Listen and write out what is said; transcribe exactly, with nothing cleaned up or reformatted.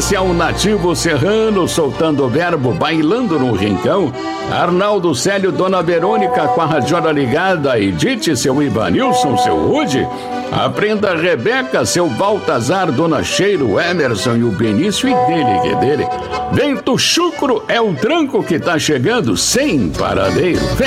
especial nativo serrano, soltando o verbo, bailando no rincão. Arnaldo Célio, Dona Verônica com a radiola ligada, Edith, seu Ivanilson, seu Rude. Aprenda Rebeca, seu Baltazar, Dona Cheiro, Emerson e o Benício e dele que dele. Vento chucro é o tranco que tá chegando sem paradeiro. Vem.